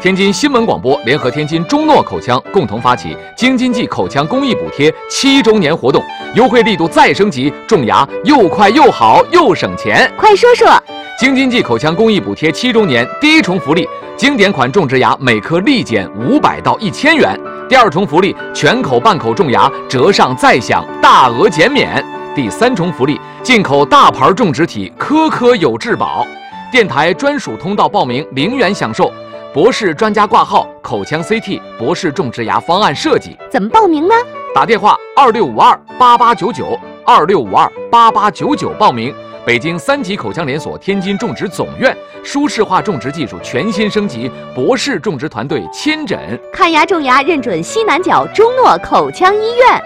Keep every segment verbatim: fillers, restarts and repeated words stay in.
天津新闻广播联合天津中诺口腔共同发起京津冀口腔公益补贴七周年活动，优惠力度再升级，种牙又快又好又省钱。 快说说！ 京津冀口腔公益补贴七周年第一重福利，经典款种植牙每颗立减五百到一千元；第二重福利，全口半口种牙折上再享，大额减免；第三重福利，进口大牌种植体，颗颗有质保。电台专属通道报名零元享受。博士专家挂号，口腔 C T 博士种植牙方案设计。 怎么报名呢？ 打电话二六五二八八九九二六五二八八九九报名。北京三级口腔连锁天津种植总院舒适化种植技术全新升级，博士种植团队亲诊看牙种牙认准西南角中诺口腔医院。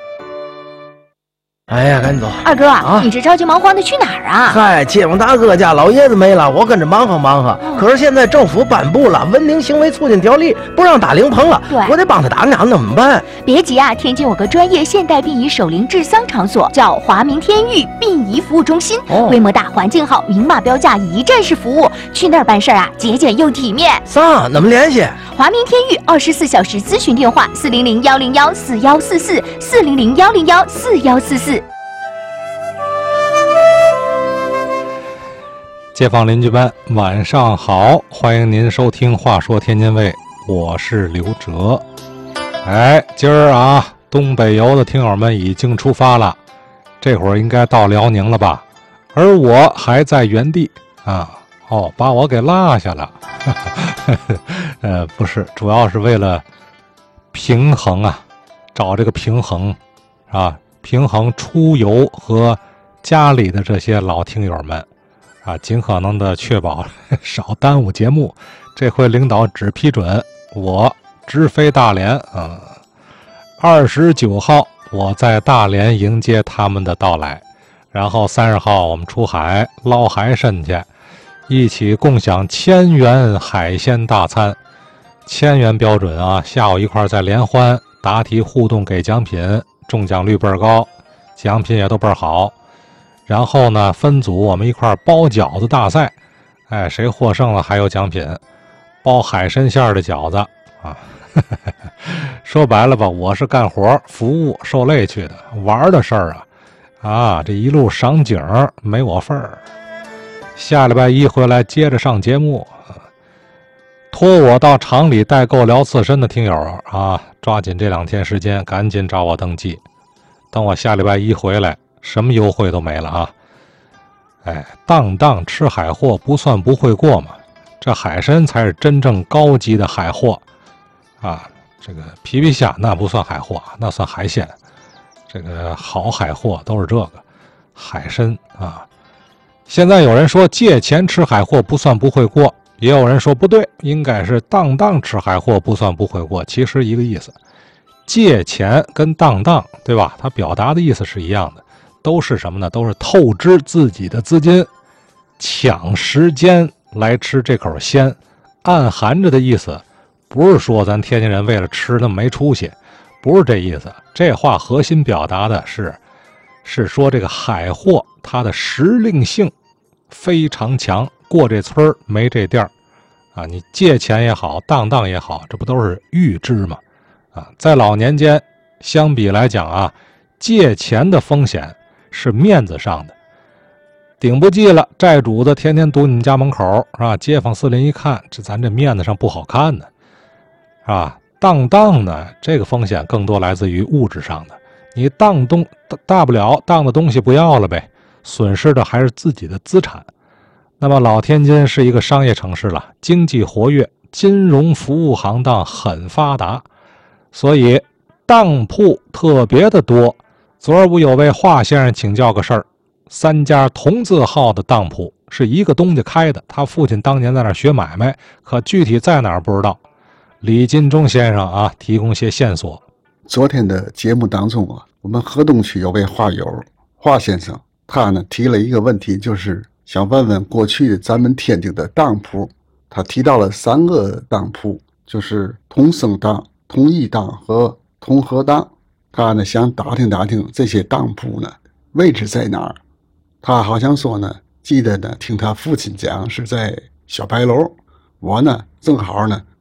哎呀，赶紧走！ 二哥啊， 你这着急忙慌的去哪儿啊？ 嗨，街坊大哥家老爷子没了，我跟着忙活忙活。 哦、 可是现在政府颁布了《文明行为促进条例》，不让打灵棚了， 对， 我得帮他打打，怎么办？ 别急啊，天津有个专业现代殡仪守灵治丧场所，叫华明天域殡仪服务中心， 哦、 规模大，环境好，明码标价，一站式服务。去那儿办事啊，节俭又体面。 啥？怎么联系？ 华明天域二十四小时咨询电话：四零零幺零幺四幺四四四零零幺零幺四幺四四。 街坊邻居们晚上好，欢迎您收听话说天津卫，我是刘哲。哎，今儿啊，东北游的听友们已经出发了，这会儿应该到辽宁了吧，而我还在原地啊，哦，把我给落下了。呃，不是，主要是为了平衡啊，找这个平衡啊，平衡出游和家里的这些老听友们啊，尽可能的确保少耽误节目。这回领导只批准我直飞大连啊。二十九号我在大连迎接他们的到来，然后三十号我们出海捞海参去，一起共享千元海鲜大餐。千元标准啊，下午一块在联欢答题互动给奖品，中奖率倍儿高，奖品也都倍儿好。然后呢，分组我们一块包饺子大赛，哎，谁获胜了还有奖品，包海参馅的饺子啊。说白了吧，我是干活服务受累去的，玩的事儿啊，啊，这一路赏景没我份儿。下礼拜一回来接着上节目，托我到厂里代购聊刺参的听友啊，抓紧这两天时间，赶紧找我登记。等我下礼拜一回来，什么优惠都没了啊！哎，当当吃海货不算不会过嘛，这海参才是真正高级的海货啊！这个皮皮虾那不算海货，那算海鲜。这个好海货都是这个海参啊。现在有人说借钱吃海货不算不会过，也有人说不对，应该是当当吃海货不算不会过，其实一个意思。借钱跟当当，对吧？它表达的意思是一样的，都是什么呢？都是透支自己的资金，抢时间来吃这口鲜。暗含着的意思，不是说咱天津人为了吃那么没出息，不是这意思。这话核心表达的是，是说这个海货它的时令性非常强，过这村儿没这店儿啊！你借钱也好，当当也好，这不都是预支吗？啊，在老年间相比来讲啊，借钱的风险是面子上的，顶不济了，债主子天天堵你们家门口，是吧？街坊四邻一看，这咱这面子上不好看呢，是吧？当当呢，这个风险更多来自于物质上的，你当东大不了当的东西不要了呗，损失的还是自己的资产。那么老天津是一个商业城市了，经济活跃，金融服务行当很发达，所以当铺特别的多。昨儿不有位华先生请教个事儿，三家同字号的当铺是一个东家开的，他父亲当年在那儿学买卖，可具体在哪儿不知道。李金忠先生啊，提供些线索。 昨天的节目当中啊，我们河东区有位华友华先生，他呢提了一个问题，就是想问问过去咱们天津的当铺，他提到了三个当铺，就是同生当、同义当和同和当。他呢想打听打听这些当铺呢位置在哪儿。他好像说呢，记得呢听他父亲讲是在小白楼。我呢正好呢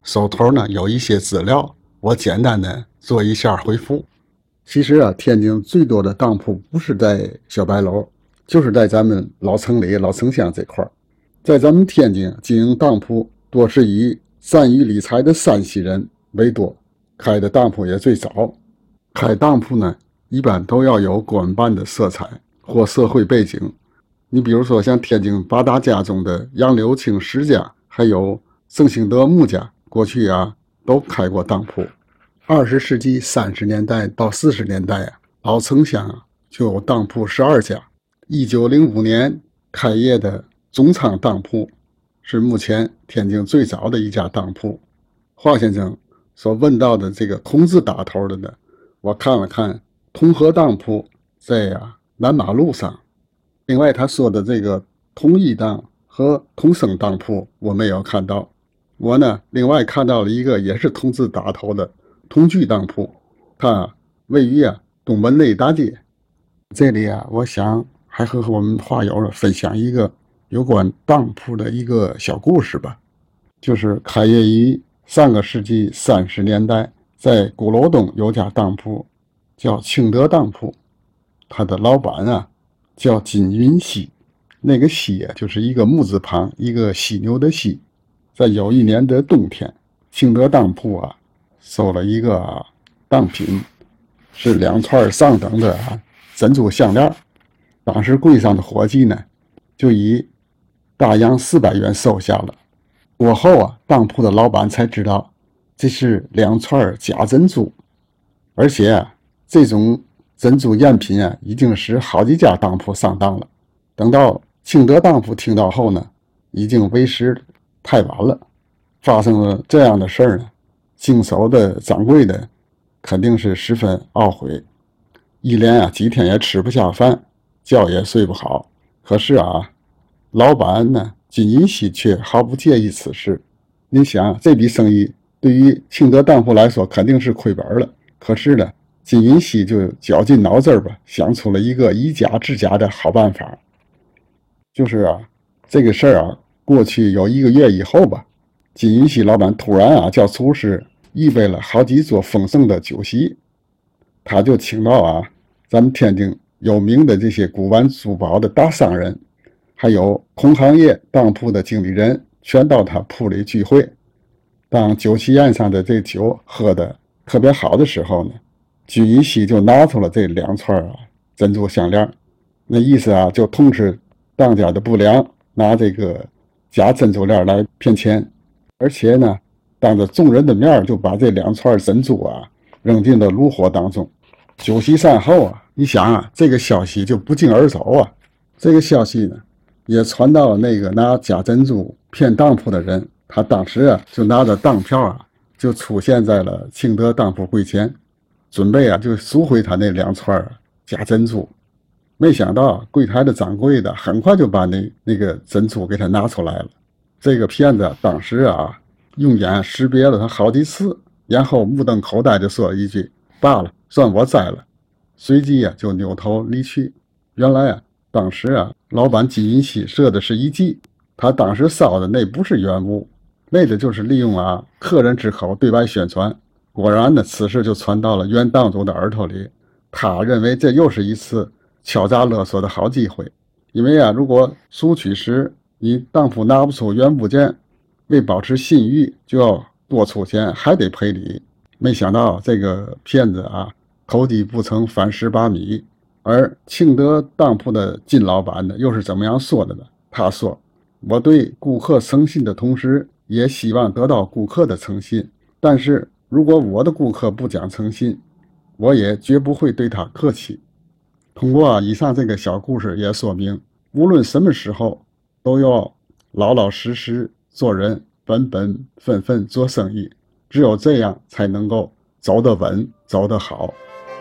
手头呢有一些资料，我简单的做一下回复。其实啊，天津最多的当铺不是在小白楼，就是在咱们老城里、老城乡这块儿。在咱们天津经营当铺，多是以善于理财的山西人为多，开的当铺也最早。开当铺呢，一般都要有官办的色彩或社会背景。你比如说像天津八大家中的杨柳青史家，还有郑兴德穆家，过去啊都开过当铺。二十世纪三十年代到四十年代啊，老城乡啊就有当铺十二家。一九零五年开业的中昌当铺是目前天津最早的一家当铺。华先生所问到的这个同字打头的呢，我看了看，同和当铺在啊南马路上。另外他说的这个同义当和同生当铺我没有看到。我呢另外看到了一个也是同字打头的同聚当铺，它位于啊东门内大街。这里啊我想还和我们话友分享一个有关当铺的一个小故事吧。就是开业于上个世纪三十年代，在鼓楼东有家当铺叫庆德当铺，他的老板啊叫金云熙，那个熙啊就是一个木字旁一个犀牛的犀。在有一年的冬天，庆德当铺啊收了一个、啊、当品，是两串上等的、啊、珍珠项链。当时柜上的伙计呢就以大洋四百元收下了。过后啊，当铺的老板才知道这是两串假珍珠，而且啊这种珍珠赝品啊已经使好几家当铺上当了。等到庆德当铺听到后呢，已经为时太晚了。发生了这样的事儿呢，经手的掌柜的肯定是十分懊悔，一连啊几天也吃不下饭，觉也睡不好。可是啊，老板呢金银熙却毫不介意此事。你想，这笔生意对于庆德当铺来说肯定是亏本了，可是呢金银熙就绞尽脑汁吧，想出了一个以假制假的好办法。就是啊这个事儿啊过去有一个月以后吧，金银熙老板突然啊叫厨师预备了好几桌丰盛的酒席，他就请到啊咱们天津有名的这些古玩珠宝的大商人，还有同行业当铺的经理人，全到他铺里聚会。当酒席宴上的这酒喝的特别好的时候呢，金银熙就拿出了这两串啊珍珠项链，那意思啊就痛斥当家的不良，拿这个假珍珠链来骗钱。而且呢当着众人的面就把这两串珍珠啊扔进了炉火当中。酒席散后啊，你想啊这个消息就不胫而走啊。这个消息呢也传到了那个拿假珍珠骗当铺的人，他当时啊就拿着当票啊就出现在了庆德当铺柜前，准备啊就赎回他那两串假珍珠。没想到柜台的掌柜的很快就把那那个珍珠给他拿出来了。这个骗子当时啊用眼识别了他好几次，然后目瞪口呆就说了一句：罢了，算我栽了。随即啊就扭头离去。原来啊当时啊老板金银熙设的是一计，他当时烧的那不是原物，为的就是利用啊客人之口对外宣传。果然呢此事就传到了原当主的耳朵里，他认为这又是一次敲诈勒索的好机会。因为啊如果赎取时你当铺拿不出原部件，为保持信誉就要多出钱，还得赔礼。没想到这个骗子啊投机不成反蚀把米。而庆德当铺的金老板呢又是怎么样说的呢？他说：我对顾客诚信的同时也希望得到顾客的诚信，但是如果我的顾客不讲诚信，我也绝不会对他客气。通过啊以上这个小故事也说明，无论什么时候都要老老实实做人，本本分分做生意，只有这样才能够走得稳，走得好。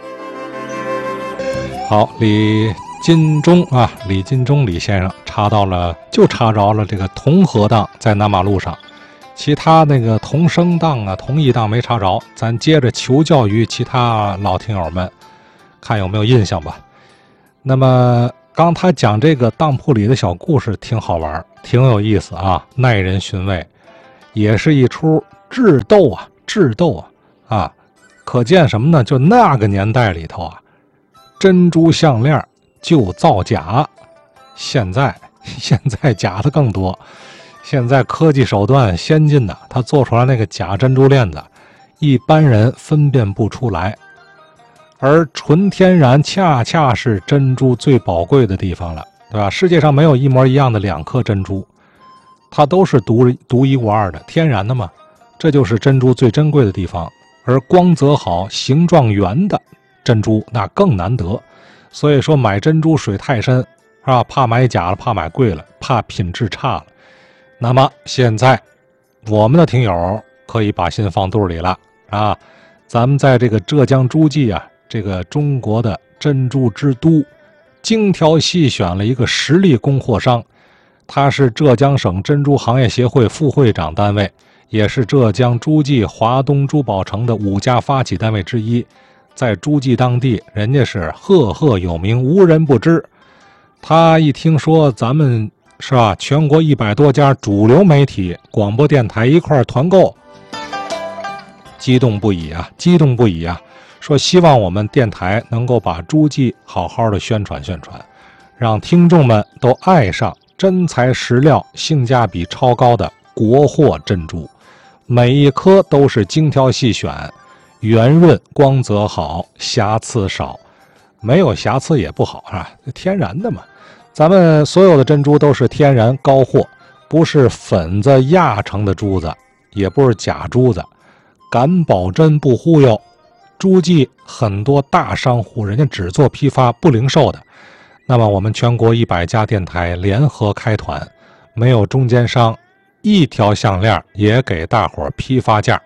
好，李金忠啊，李金忠李先生查到了，就查着了这个同和当在南马路上，其他那个同生当啊、同义当没查着。咱接着求教于其他老听友们，看有没有印象吧。那么刚他讲这个当铺里的小故事挺好玩，挺有意思啊，耐人寻味，也是一出智斗啊，智斗啊，啊，可见什么呢？就那个年代里头啊，珍珠项链就造假。现在现在假的更多，现在科技手段先进的，他做出来那个假珍珠链子，一般人分辨不出来。而纯天然恰恰是珍珠最宝贵的地方了，对吧？世界上没有一模一样的两颗珍珠，它都是独独一无二的，天然的嘛，这就是珍珠最珍贵的地方。而光泽好、形状圆的珍珠那更难得，所以说买珍珠水太深啊，怕买假了，怕买贵了，怕品质差了。那么现在我们的听友可以把心放肚里了啊，咱们在这个浙江诸暨啊，这个中国的珍珠之都，精挑细选了一个实力供货商，他是浙江省珍珠行业协会副会长单位，也是浙江诸暨华东珠宝城的五家发起单位之一。在诸暨当地，人家是赫赫有名，无人不知。他一听说咱们是吧，全国一百多家主流媒体、广播电台一块团购，激动不已啊，激动不已啊！说希望我们电台能够把诸暨好好的宣传宣传，让听众们都爱上真材实料、性价比超高的国货珍珠，每一颗都是精挑细选，圆润、光泽好，瑕疵少。没有瑕疵也不好啊，天然的嘛。咱们所有的珍珠都是天然高货，不是粉子压成的珠子，也不是假珠子，敢保真不忽悠。诸暨很多大商户，人家只做批发不零售的，那么我们全国一百家电台联合开团，没有中间商，一条项链也给大伙儿批发价。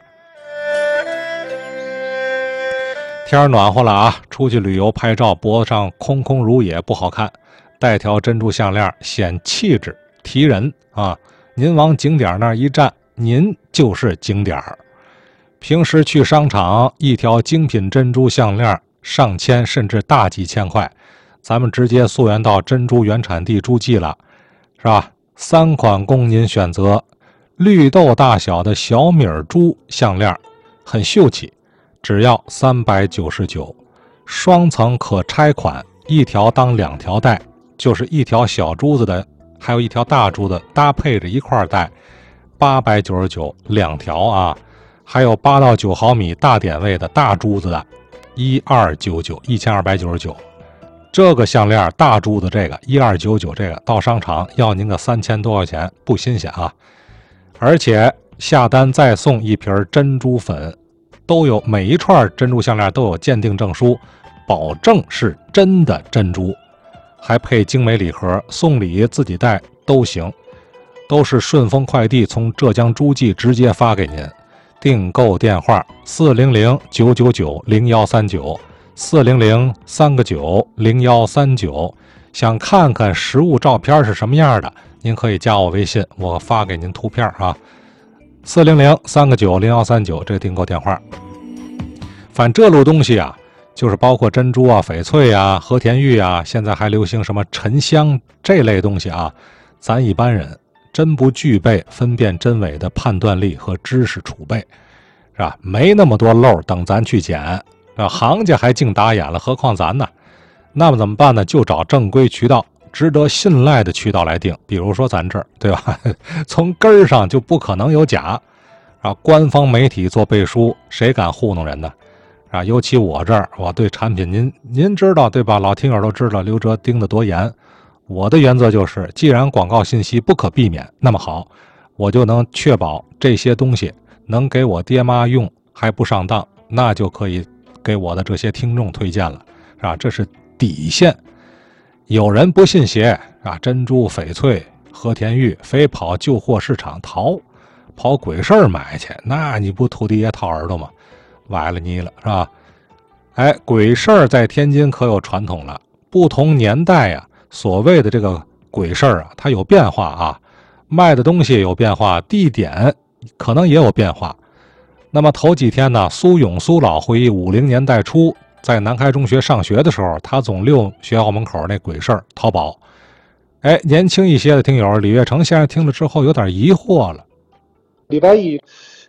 天暖和了啊，出去旅游拍照，脖子上空空如也不好看，带条珍珠项链显气质提人啊！您往景点那儿一站，您就是景点儿。平时去商场，一条精品珍珠项链上千甚至大几千块，咱们直接溯源到珍珠原产地诸暨了，是吧？三款供您选择，绿豆大小的小米珠项链很秀气，只要三百九十九，双层可拆款，一条当两条戴，就是一条小珠子的，还有一条大珠子搭配着一块戴，八百九十九两条啊。还有八到九毫米大点位的大珠子的，一二九九，一千二百九十九。这个项链大珠子这个一二九九，这个到商场要您个三千多块钱，不新鲜啊！而且下单再送一瓶珍珠粉，都有每一串珍珠项链都有鉴定证书，保证是真的珍珠，还配精美礼盒，送礼自己带都行，都是顺丰快递从浙江诸暨直接发给您。订购电话四零零九九九零幺三九，四零零三个九零幺三九。想看看实物照片是什么样的，您可以加我微信，我发给您图片啊。四零零三个九零幺三九这个订购电话。反这路东西啊，就是包括珍珠啊、翡翠啊、和田玉啊，现在还流行什么沉香这类东西啊，咱一般人真不具备分辨真伪的判断力和知识储备，是吧？没那么多漏等咱去捡啊，行家还净打眼了，何况咱呢？那么怎么办呢？就找正规渠道、值得信赖的渠道来订，比如说咱这儿，对吧？从根儿上就不可能有假啊！官方媒体做背书，谁敢糊弄人呢？啊，尤其我这儿，我对产品您您知道对吧？老听友都知道刘哲盯得多严。我的原则就是，既然广告信息不可避免，那么好，我就能确保这些东西能给我爹妈用还不上当，那就可以给我的这些听众推荐了，是吧？这是底线。有人不信邪啊，珍珠、翡翠、和田玉非跑旧货市场淘，跑鬼市买去，那你不土地爷掏耳朵吗？崴了你了，是吧？哎，鬼市在天津可有传统了，不同年代呀、啊。所谓的这个鬼市啊，它有变化啊，卖的东西有变化，地点可能也有变化。那么头几天呢，苏勇苏老回忆五零年代初在南开中学上学的时候，他总溜学校门口那鬼市淘宝。哎，年轻一些的听友李月成先生听了之后有点疑惑了。 礼拜一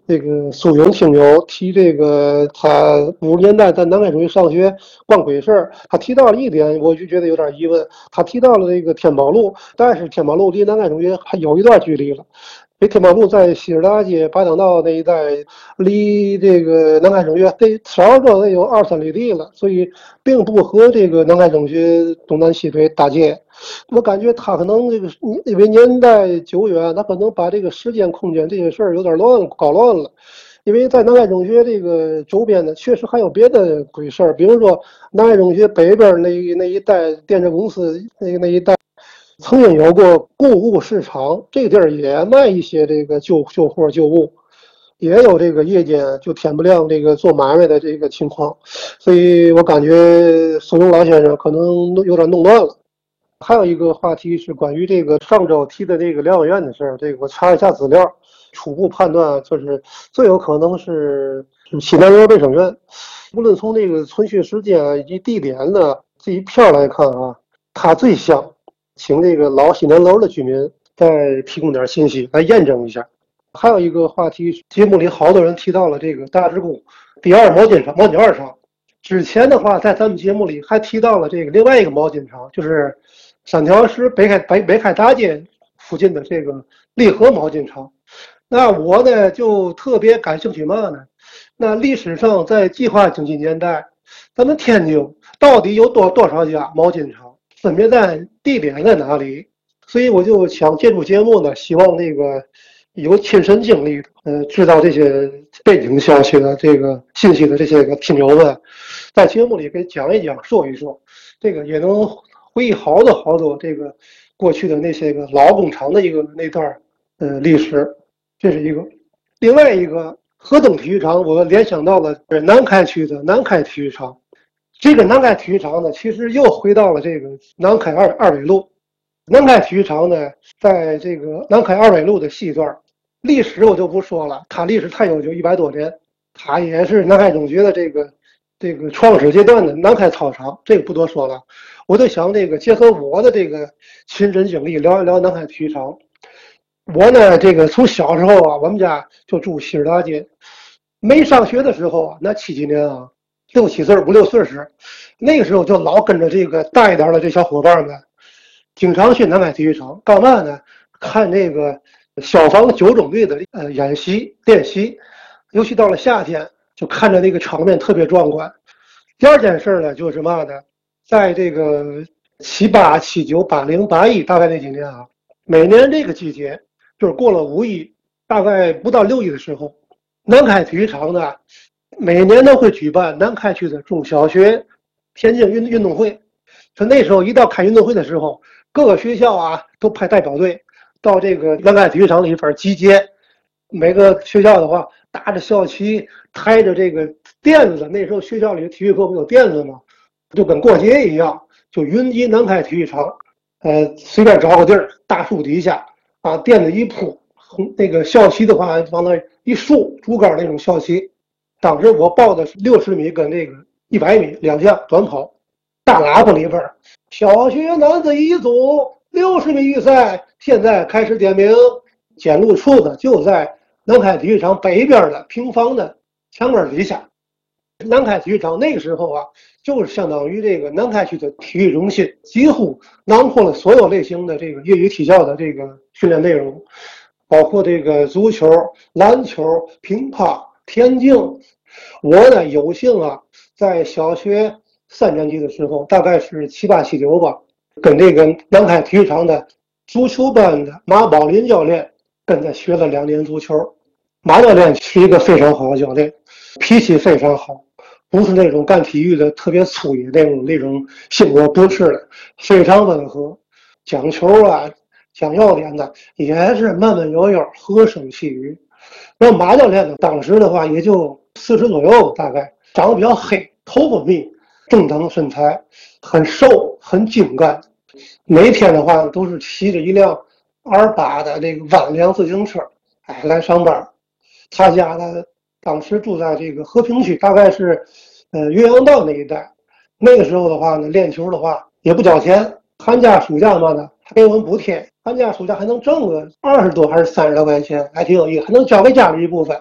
这个苏勇听友提这个他五十年代在南开中学上学逛鬼市儿，他提到了一点，我就觉得有点疑问。他提到了这个天宝路，但是天宝路离南开中学还有一段距离了。这天宝路在西直大街八当道那一带，离这个南开中学得少说得有二三里地了，所以并不和这个南开中学东南西北搭界。我感觉他可能这个因为年代久远，他可能把这个时间空间这些事儿有点乱搞乱了。因为在南开中学这个周边呢，确实还有别的鬼事儿，比如说南开中学北边那那一带电车公司那那一带。曾经有过购物市场，这个地儿也卖一些这个旧旧货旧物，也有这个夜间就天不亮这个做买卖的这个情况，所以我感觉苏勇老先生可能有点弄乱了。还有一个话题是关于这个上周提的这个疗养院的事儿，这个我查一下资料，初步判断就是最有可能是西南园卫生院。无论从这个存续时间以及地点呢这一片来看啊，它最像。请这个老西南楼的居民再提供点信息来验证一下。还有一个话题，节目里好多人提到了这个大直沽第二毛巾厂、毛巾二厂。之前的话，在咱们节目里还提到了这个另外一个毛巾厂，就是三条石北开北北开大街附近的这个利和毛巾厂。那我呢就特别感兴趣嘛呢？那历史上在计划经济年代，咱们天津到底有多多少家毛巾厂？分别在地点在哪里？所以我就想借助节目呢，希望那个有亲身经历的，呃，知道这些背景消息的这个信息的这些个听友们，在节目里给讲一讲、说一说，这个也能回忆好多好多这个过去的那些个老工厂的一个那段呃历史，这是一个。另外一个，河东体育场，我联想到了南开区的南开体育场。这个南开体育场呢，其实又回到了这个南开二二纬路。南开体育场呢，在这个南开二纬路的西段，历史我就不说了，它历史太悠久，一百多年。它也是南开中学的这个这个创始阶段的南开操场，这个不多说了。我就想这个结合我的这个亲身经历，聊一聊南开体育场。我呢，这个从小时候啊，我们家就住西直大街，没上学的时候啊，那七几年啊。六七岁五六岁时，那个时候就老跟着这个大一点的这小伙伴们，经常去南开体育场干嘛呢？看这个消防九中队的呃演习练习，尤其到了夏天，就看着那个场面特别壮观。第二件事呢，就是什么呢？在这个七八、七九、八零、八一大概那几年啊，每年这个季节，就是过了五一，大概不到六一的时候，南开体育场呢。每年都会举办南开区的中小学田径运运动会，就那时候一到开运动会的时候，各个学校啊都派代表队到这个南开体育场里边集结。每个学校的话，打着校旗，抬着这个垫子，那时候学校里的体育课不有垫子吗？就跟过节一样，就云集南开体育场，呃，随便找个地儿，大树底下把垫子一铺，那个校旗的话往那一竖，竹竿那种校旗。当时我报的是六十米跟这个一百米两项短跑，大喇叭里边，小学男子一组六十米预赛现在开始点名，检录处的就在南开体育场北边的平房的墙根底下。南开体育场那个时候啊，就是相当于这个南开区的体育中心，几乎囊括了所有类型的这个业余体校的这个训练内容，包括这个足球、篮球、乒乓、田径。我呢有幸啊，在小学三年级的时候，大概是七八七九吧，跟这个南开体育场的足球班的马宝林教练跟他学了两年足球。马教练是一个非常好的教练，脾气非常好，不是那种干体育的特别粗野那种那种性格，不是的，非常温和，讲球啊讲要点的也是慢慢悠悠，和声细语。那马教练呢，当时的话也就四十左右，大概长得比较黑，头发密，正当身材，很瘦，很精干。每天的话都是骑着一辆二八的这个弯梁自行车，哎，来上班。他家呢，当时住在这个和平区，大概是呃岳阳道那一带。那个时候的话呢，练球的话也不交钱，寒假暑假嘛呢还给我们补贴，寒假暑假还能挣个二十多还是三十多块钱，还挺有意思，还能交给家里一部分。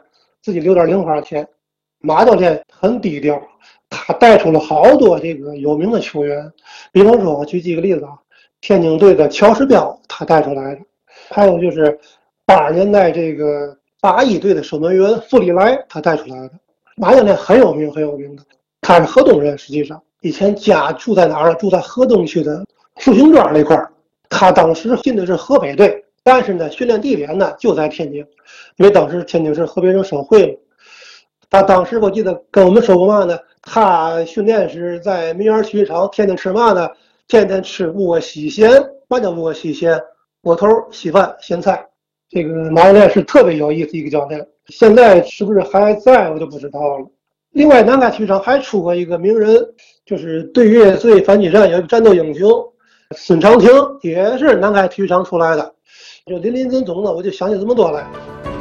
自己留点零花钱。马教练很低调，他带出了好多这个有名的球员，比方说我举几个例子啊，天津队的乔世彪他带出来的，还有就是八十年代这个八一队的守门员傅里来他带出来的。马教练很有名很有名的，他是河东人，实际上以前家住在哪儿？住在河东区的复兴庄那块儿。他当时进的是河北队，但是呢，训练地点呢就在天津，因为当时天津是河北省省会嘛。他当时我记得跟我们说过嘛呢，他训练是在民园体育场，天天吃嘛呢？天天吃窝西咸。嘛叫窝西咸？窝头、稀饭、咸菜。这个马教练是特别有意思一个教练，现在是不是还在我就不知道了。另外，南开体育场还出过一个名人，就是对越最反击战有一个战斗英雄孙长亭，也是南开体育场出来的。就林林总总的，我就想起这么多来。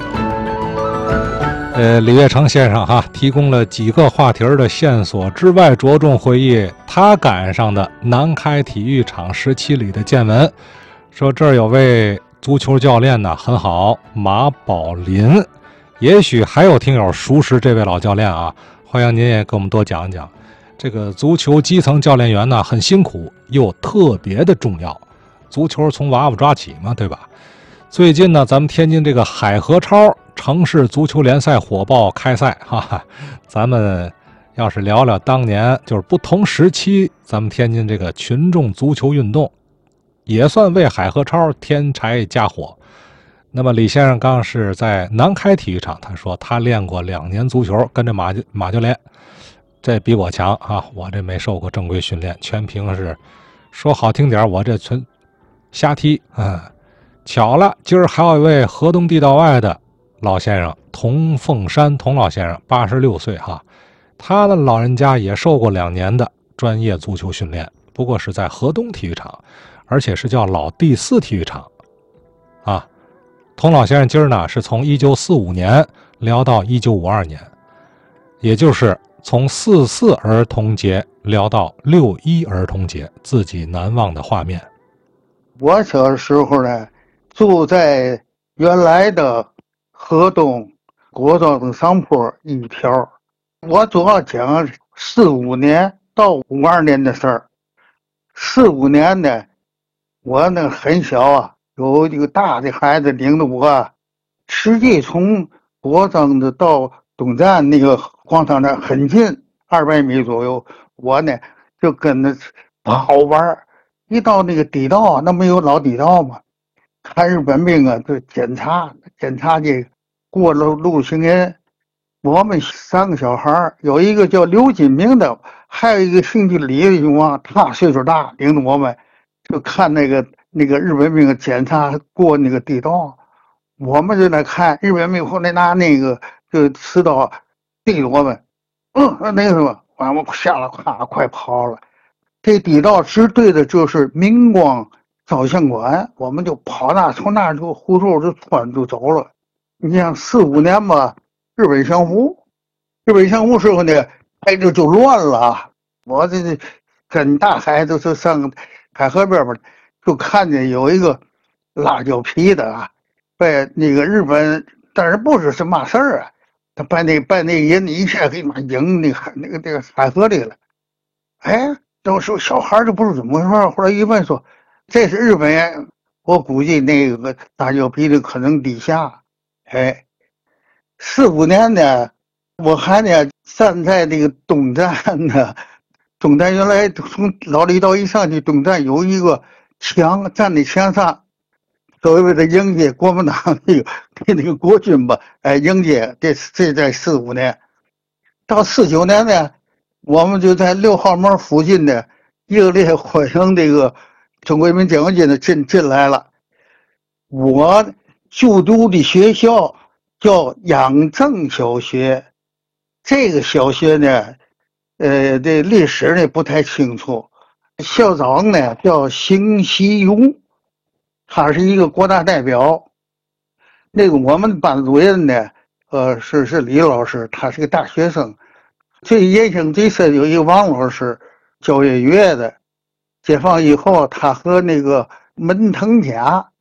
呃，李月成先生哈提供了几个话题的线索之外，着重回忆他赶上的南开体育场时期里的见闻。说这儿有位足球教练呢，很好，马宝林。也许还有听友熟识这位老教练啊，欢迎您也给我们多讲讲。这个足球基层教练员呢，很辛苦又特别的重要。足球从娃娃抓起嘛，对吧？最近呢，咱们天津这个海河超城市足球联赛火爆开赛，哈哈，咱们要是聊聊当年就是不同时期咱们天津这个群众足球运动，也算为海河超添柴加火。那么李先生刚是在南开体育场，他说他练过两年足球，跟着马马教练，这比我强啊！我这没受过正规训练，全凭是说好听点，我这纯瞎踢啊。巧了，今儿还有一位河东地道外的老先生，童凤山童老先生，八十六岁哈，他的老人家也受过两年的专业足球训练，不过是在河东体育场，而且是叫老第四体育场啊。童老先生今儿呢是从一九四五年聊到一九五二年，也就是从四四儿童节聊到六一儿童节，自己难忘的画面。 我小时候呢，住在原来的河东国庄的上坡一条。我主要讲四五年到五二年的事儿。四五年呢，我那很小啊，有一个大的孩子领着我，实际从国庄的到东站那个广场那很近，二百米左右。我呢就跟着跑玩，一到那个地道，那没有老地道嘛，看日本兵啊，就检查检查这个过路路行人。我们三个小孩，有一个叫刘金明的，还有一个姓李的兄啊，他岁数大，领着我们就看那个那个日本兵检查过那个地道，我们就来看日本兵后来拿那个就刺刀对着我们，嗯，那个什么，完我吓了，快快跑了。这地道直对的就是明光照相馆，我们就跑那，从那就胡同就穿就走了。你像四五年吧，日本降服，日本降服时候呢，哎，这就乱了。我这跟大孩子就上海河边边，就看见有一个辣椒皮的啊，被那个日本，但是不知是嘛事儿啊，他把那把那人一下给妈引那个那个那个海河里了。哎，那时候小孩就不是怎么回事，后来一问说这是日本人，我估计那个辣椒皮的可能地下。哎，四五年呢，我还呢站在那个东站呢，东站原来从老里道一上去，东站有一个墙，站在墙上，所谓的迎接国民党那个那个国军吧，哎，迎接这这在四五年，到四九年呢，我们就在六号门附近的热烈欢迎这个中国人民解放军的进进来了。我就读的学校叫养正小学，这个小学呢，呃，这历史呢不太清楚。校长呢叫邢锡勇，他是一个国大代表。那个我们班主任呢，呃，是是李老师，他是个大学生。最印象最深有一个王老师，教音乐的。解放以后，他和那个门腾甲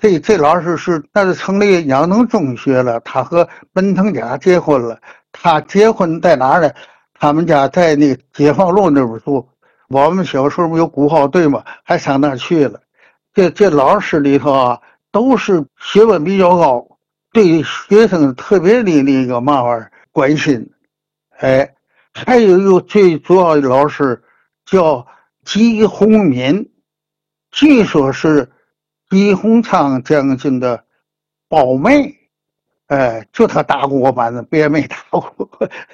这这老师是那是成立养能中学了，他和奔腾甲结婚了。他结婚在哪儿呢？他们家在那个解放路那边住。我们小时候有鼓号队嘛，还上那儿去了。这这老师里头啊，都是学问比较高，对学生特别的那个嘛玩意儿关心。哎，还有一个最主要的老师叫吉鸿敏，据说是吉鸿昌将军的胞妹。哎，就他打过我班子，别人没打过。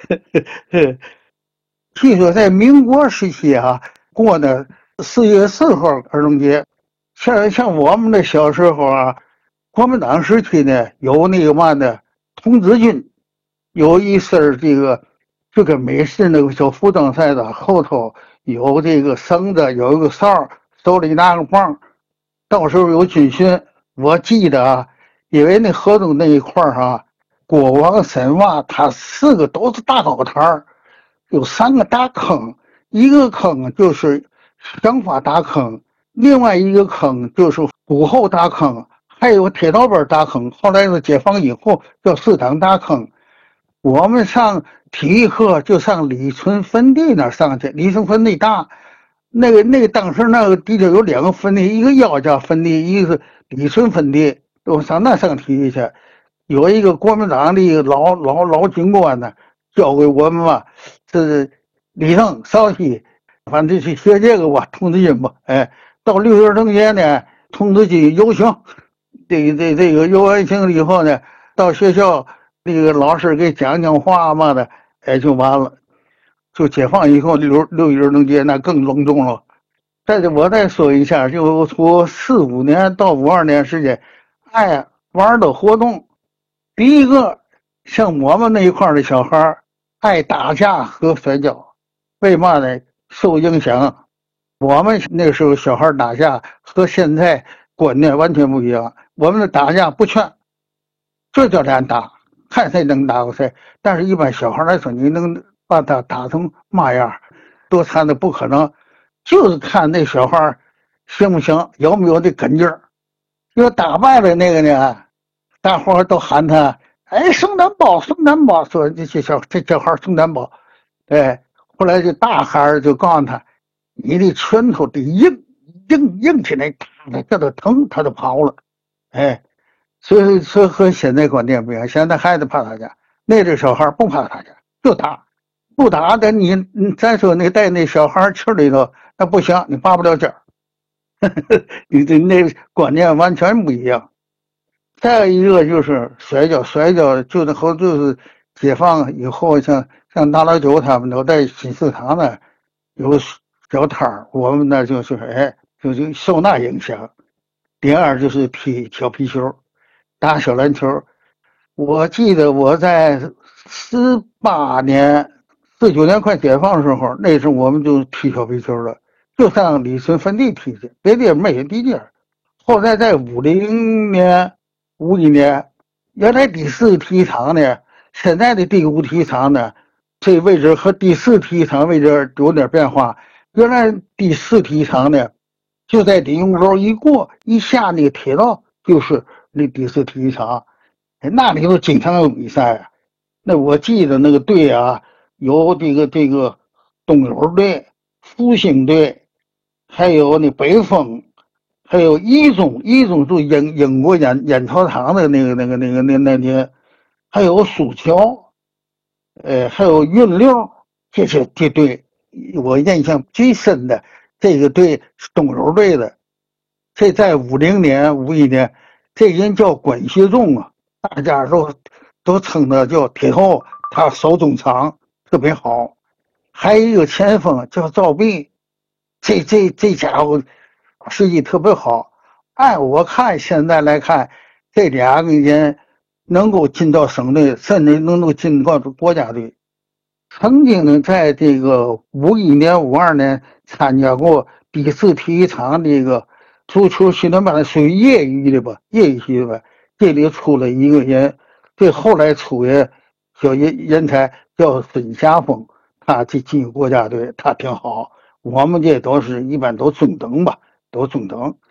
据说在民国时期啊，过的四月四号儿童节，像像我们的小时候啊，国民党时期呢，有那个嘛的童子军，有一身这个就跟美式那个小服装赛的，后头有这个绳子，有一个哨，手里拿个棒，到时候有军训。我记得啊。因为那河东那一块儿啊，国王神话，它四个都是大高台儿，有三个大坑，一个坑就是香花大坑，另外一个坑就是鼓后大坑，还有铁道边大坑。后来是解放以后叫四场大坑。我们上体育课就上李村坟地那儿上去，李村坟地大，那个那个当时那个地里有两个坟地，一个姚家坟地，一个是李村坟地。我上那上体育去，有一个国民党的一个老老老军官呢，教给我们嘛，这是李正少熙，反正去学这个吧，童子军吧。哎，到六一儿童节呢，童子军游行，这这这个游完行以后呢，到学校那个老师给讲讲话嘛的，哎，就完了。就解放以后，六六一儿童节那更隆重了。再我再说一下，就从四五年到五二年时间。爱玩的活动，第一个像我们那一块的小孩爱打架和摔跤，为嘛呢？受影响。我们那时候小孩打架和现在观念完全不一样，我们的打架不劝，这叫咱打，看谁能打过谁。但是一般小孩来说，你能把他打成嘛样，多惨的不可能，就是看那小孩行不行，有没有这根劲儿。要打败了那个呢，大伙儿都喊他，哎，圣诞包，圣诞包，说这些小这小孩圣诞包，哎，后来就大孩就告诉他，你的拳头得硬硬硬起来，打他叫他疼，他就跑了，哎，所以说和现在观念不一样，现在孩子怕打架，那阵小孩不怕打架，就打，不打的你，咱说那带那小孩气里头，那不行，你拔不了尖儿。你的那观念完全不一样。再一个就是摔跤，摔跤就是后就是解放以后，像像大老九他们都在新市场那有小摊儿，我们那就是哎，就是受那影响。第二就是踢小皮球，打小篮球。我记得我在十八年、四九年快解放的时候，那时候我们就踢小皮球了。就上李村坟地踢去，别地儿没有地界儿。后来在五零年、五一年，原来第四体育场呢，现在的第五体育场呢，这位置和第四体育场位置有点变化。原来第四体育场呢，就在顶用楼一过一下那个铁道，就是那第四体育场，那里头经常有比赛啊。那我记得那个队啊，有这个这个东友队、复兴队。还有那北风，还有一中，一中是英英国烟烟草厂的那个那个那个那那年，还有苏桥，呃，还有运六，这些这队，我印象最深的这个队是东友队的，这在五零年、五一年，这人叫关学仲啊，大家都都称他叫铁头，他守中场特别好，还有一个前锋叫赵斌。这这这家伙实际特别好，按我看现在来看，这两个人能够进到省队，甚至能够进到国家队。曾经呢，在这个五一年、五二年参加过第四体育场这个足球训练班，属于业余的吧，业余训练班。这里出了一个人，这后来出的小人人才叫孙霞峰，他去进国家队，他挺好。我们这都是一般都中等吧，都中等。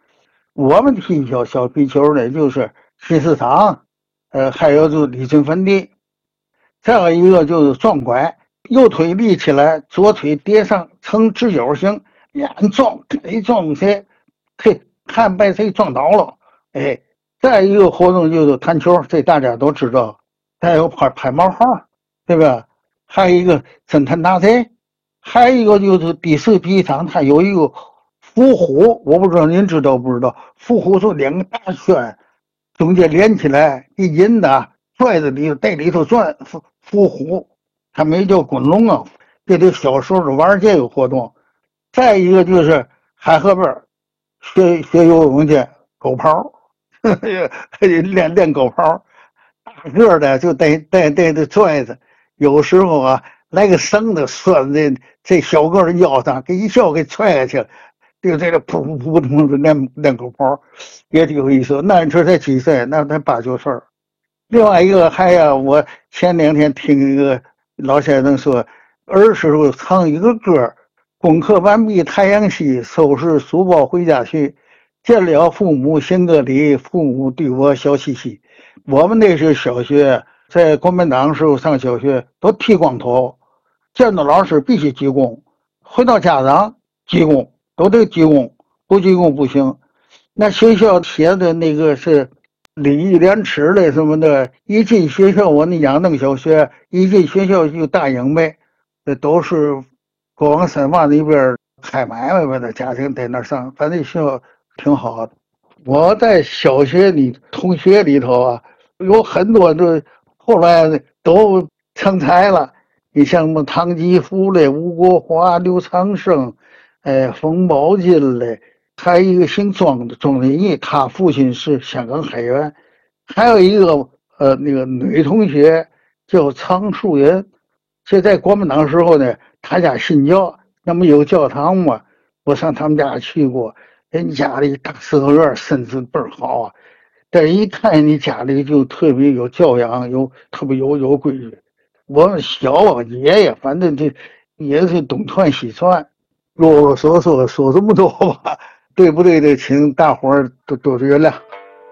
我们踢小小皮球呢，就是新市场，呃，还有就是李村坟地。再有一个就是撞拐，右腿立起来，左腿叠上呈直角形，连撞，谁撞谁，嘿，看被谁撞倒了。哎，再一个活动就是弹球，这大家都知道。再有拍拍毛号，对吧？还有一个侦探大贼，还有一个就是第四体育场，它有一个伏虎，我不知道您知道不知道？伏虎是两个大圈，中间连起来，一引的拽着里头，在里头转，伏伏虎，它没叫滚龙啊。这得小时候玩这个活动。再一个就是海河边学学游泳去，狗刨，练练狗刨，大个的就带带带着拽着，有时候啊来个绳子拴在这小个的腰上，给一下给踹下去，就这个噗噗噗噗的练练狗刨，也挺有意思。那时候才几岁，那才八九岁。另外一个还呀，我前两天听一个老先生说，儿时候唱一个歌，功课完毕太阳西，收拾书包回家去，见了父母行个礼，父母对我笑嘻嘻。我们那时候小学，在国民党时候上小学都剃光头，见到老师必须鞠躬，回到家长鞠躬，都得鞠躬，不鞠躬不行。那学校写的那个是礼义廉耻的什么的，一进学校，我那养正小学一进学校就大营呗，这都是过往三华那边开买卖的家庭在那上，反正学校挺好的。我在小学里同学里头啊，有很多的后来都成才了。你像什么唐吉福嘞、吴国华、刘长生，哎，冯宝金嘞，还有一个姓庄的庄仁义，他父亲是香港海员。还有一个呃那个女同学叫常树人，这在国民党时候呢，他家信教，那么有教堂嘛，我上他们家去过。人家里大四合院，身子倍儿好啊，但是一看你家里就特别有教养，有特别有有规矩。我小啊，爷爷反正这也是东传西传，啰啰嗦嗦说这么多吧，对不对的，请大伙儿多多原谅。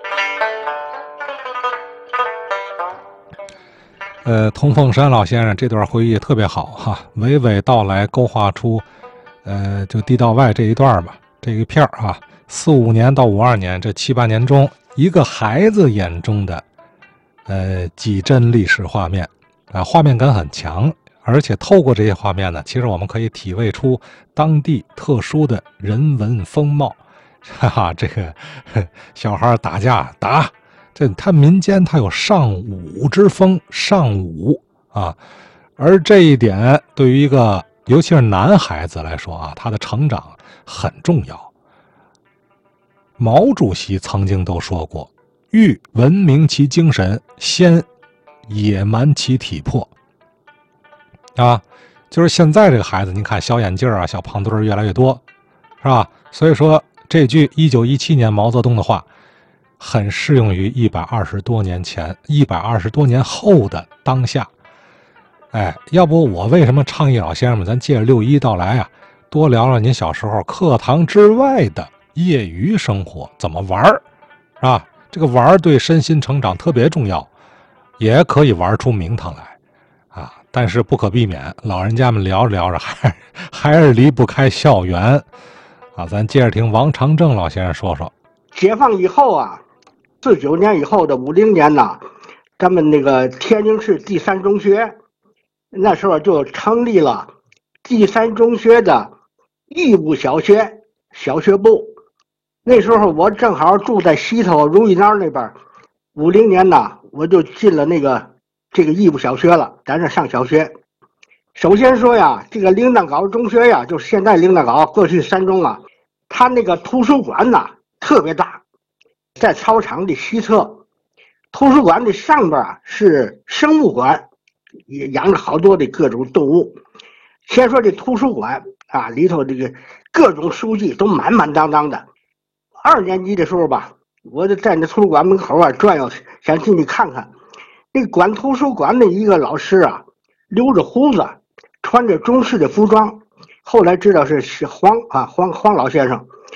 呃，童凤山老先生这段回忆特别好哈，娓娓道来，勾画出，呃，就地道外这一段吧。这一片啊，四五年到五二年这七八年中，一个孩子眼中的，呃，几帧历史画面啊，画面感很强，而且透过这些画面呢，其实我们可以体味出当地特殊的人文风貌。哈哈，这个小孩打架打，这他民间他有尚武之风，尚武啊，而这一点对于一个尤其是男孩子来说啊，他的成长很重要。毛主席曾经都说过，欲文明其精神，先野蛮其体魄啊，就是现在这个孩子，你看小眼镜啊、小胖墩越来越多，是吧？所以说这句一九一七年毛泽东的话，很适用于一百二十多年前、一百二十多年后的当下。哎，要不我为什么倡议老先生们，咱借着六一到来啊，多聊聊您小时候课堂之外的业余生活怎么玩儿，是吧？这个玩儿对身心成长特别重要，也可以玩出名堂来啊。但是不可避免，老人家们聊着聊着还还是离不开校园啊。咱接着听王长正老先生说说。 解放以后啊，四九年以后的五零年呐，咱们那个天津市第三中学，那时候就成立了第三中学的义务小学小学部。那时候我正好住在西头如意庄那边，五零年呐，我就进了那个这个义务小学了，在那上小学。首先说呀，这个铃铛镐中学呀，就是现在铃铛镐，过去三中啊，它那个图书馆呐特别大，在操场的西侧。图书馆的上边啊是生物馆，也养着好多的各种动物。先说这图书馆啊，里头这个各种书籍都满满当当的。二年级的时候吧，我就在那图书馆门口啊转悠，想进去看看。那管图书馆的一个老师啊，留着胡子，穿着中式的服装，后来知道是是黄啊黄黄老先生。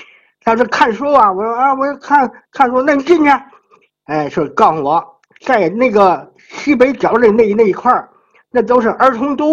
他说看书啊，我说啊，我看看书，那你进去。哎，说告诉我，在那个西北角的那那一块儿，那都是儿童读